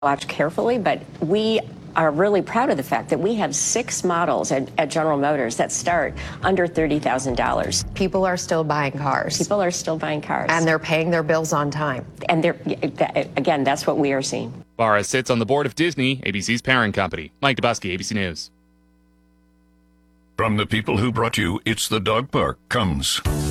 watch carefully, but we are really proud of the fact that we have 6 models at General Motors that start under $30,000. People are still buying cars. People are still buying cars. And they're paying their bills on time. And again, that's what we are seeing. Barra sits on the board of Disney, ABC's parent company. Mike Dubusky, ABC News. From the people who brought you It's the Dog Park comes